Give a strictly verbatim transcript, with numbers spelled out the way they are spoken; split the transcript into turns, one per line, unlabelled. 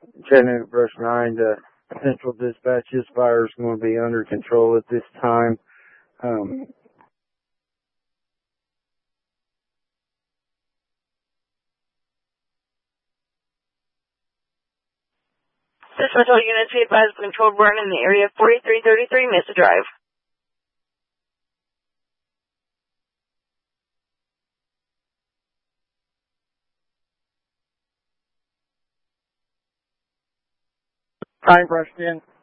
Chattanooga Brush nine to Central Dispatch. This fire is going to be under control at this time. Um,
Dispatch all units, be advised of controlled burn in the area of forty-three thirty-three Mesa Drive.
Pine Brush ten.